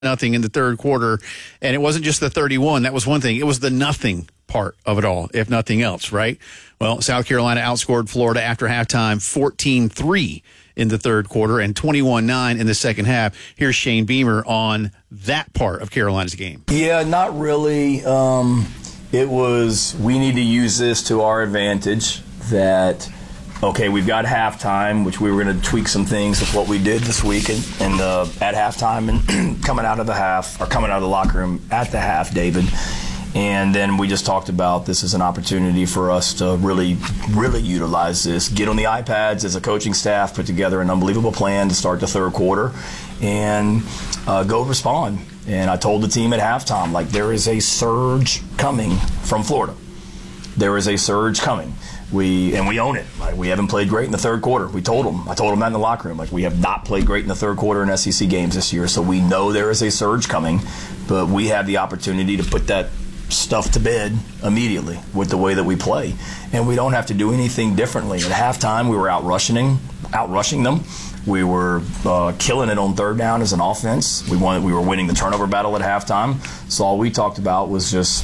nothing in the third quarter, and it wasn't just the 31. That was one thing. It was the nothing part of it all, if nothing else, right? Well, South Carolina outscored Florida after halftime 14-3 in the third quarter and 21-9 in the second half. Here's Shane Beamer on that part of Carolina's game. Yeah, not really. It was, we need to use this to our advantage that, okay, we've got halftime, which we were going to tweak some things with what we did this week and at halftime and coming out of the locker room at the half, David. And then we just talked about this is an opportunity for us to really, really utilize this. Get on the iPads as a coaching staff, put together an unbelievable plan to start the third quarter, and go respond. And I told the team at halftime, like, there is a surge coming from Florida. There is a surge coming. We own it. Like, we haven't played great in the third quarter. I told them that in the locker room. Like, we have not played great in the third quarter in SEC games this year. So we know there is a surge coming, but we have the opportunity to put that stuff to bed immediately with the way that we play. And we don't have to do anything differently. At halftime, we were out rushing them. We were killing it on third down as an offense. We were winning the turnover battle at halftime. So all we talked about was just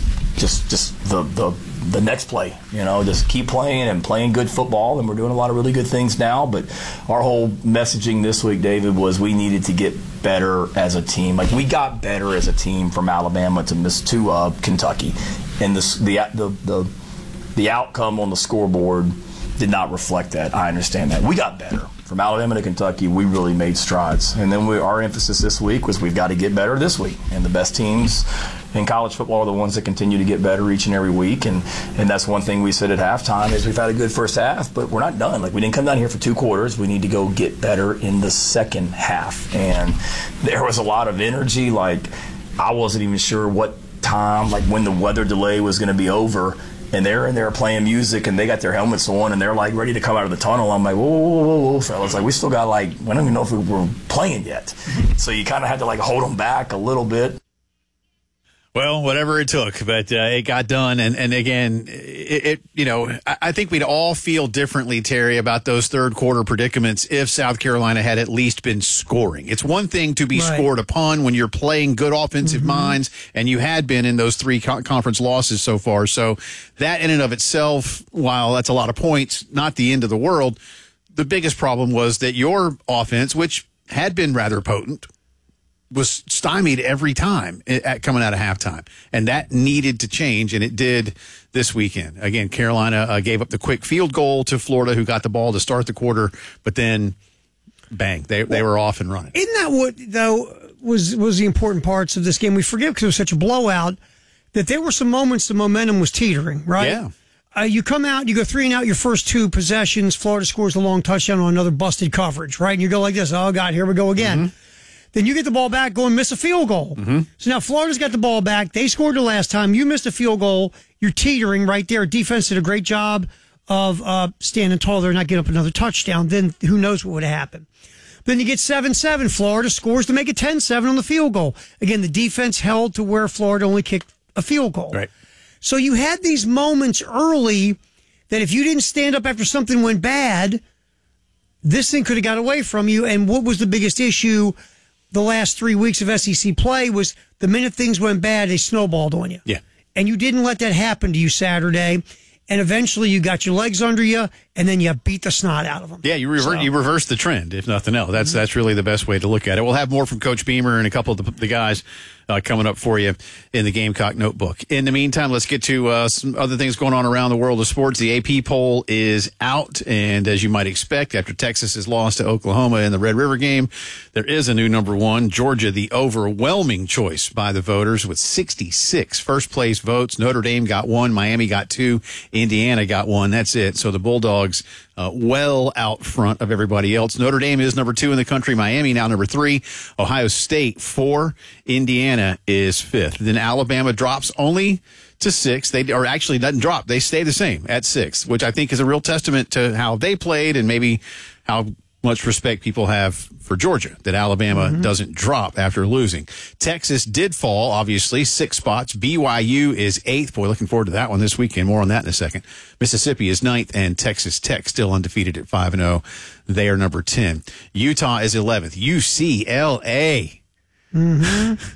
the next play, just keep playing and playing good football, and we're doing a lot of really good things now. But our whole messaging this week, David, was we needed to get better as a team. Like, we got better as a team from Alabama to Kentucky, and the outcome on the scoreboard did not reflect that. I understand that. We got better. From Alabama to Kentucky, we really made strides. And then our emphasis this week was we've got to get better this week. And the best teams in college football are the ones that continue to get better each and every week. And that's one thing we said at halftime is we've had a good first half, but we're not done. Like, we didn't come down here for 2 quarters. We need to go get better in the second half. And there was a lot of energy. Like, I wasn't even sure what time, like when the weather delay was going to be over. And they're in there playing music, and they got their helmets on, and they're, like, ready to come out of the tunnel. I'm like, whoa, fellas. Like, we still got, like, we don't even know if we were playing yet. So you kind of had to, like, hold them back a little bit. Well, whatever it took, but it got done. And again, I think we'd all feel differently, Terry, about those third quarter predicaments if South Carolina had at least been scoring. It's one thing to be scored upon when you're playing good offensive minds, and you had been in those 3 conference losses so far. So that in and of itself, while that's a lot of points, not the end of the world, the biggest problem was that your offense, which had been rather potent, was stymied every time coming out of halftime. And that needed to change, and it did this weekend. Again, Carolina gave up the quick field goal to Florida, who got the ball to start the quarter, but then, bang, they were off and running. Isn't that what, though, was the important parts of this game? We forget because it was such a blowout that there were some moments the momentum was teetering, right? Yeah. You come out, you go 3 and out your first 2 possessions. Florida scores a long touchdown on another busted coverage, right? And you go like this, oh, God, here we go again. Then you get the ball back, go and miss a field goal. So now Florida's got the ball back. They scored the last time. You missed a field goal. You're teetering right there. Defense did a great job of standing tall there and not getting up another touchdown. Then who knows what would have happened. Then you get 7-7. Florida scores to make it 10-7 on the field goal. Again, the defense held to where Florida only kicked a field goal. Right. So you had these moments early that if you didn't stand up after something went bad, this thing could have got away from you. And what was the biggest issue the last 3 weeks of SEC play was the minute things went bad, they snowballed on you. Yeah. And you didn't let that happen to you Saturday. And eventually you got your legs under you, and then you beat the snot out of them. Yeah, you reversed the trend, if nothing else. That's really the best way to look at it. We'll have more from Coach Beamer and a couple of the guys coming up for you in the Gamecock Notebook. In the meantime, let's get to some other things going on around the world of sports. The AP poll is out, and as you might expect, after Texas has lost to Oklahoma in the Red River game, there is a new number 1. Georgia, the overwhelming choice by the voters with 66 first-place votes. Notre Dame got 1, Miami got 2, Indiana got 1. That's it. So the Bulldogs well out front of everybody else. Notre Dame is number 2 in the country. Miami now number 3. Ohio State 4. Indiana is 5th. Then Alabama drops only to 6. Actually doesn't drop. They stay the same at 6, which I think is a real testament to how they played and maybe how much respect people have for Georgia, that Alabama doesn't drop after losing. Texas did fall, obviously, 6 spots. BYU is 8th. Boy, looking forward to that one this weekend. More on that in a second. Mississippi is 9th, and Texas Tech still undefeated at 5-0. They are number 10. Utah is 11th. UCLA Mm-hmm.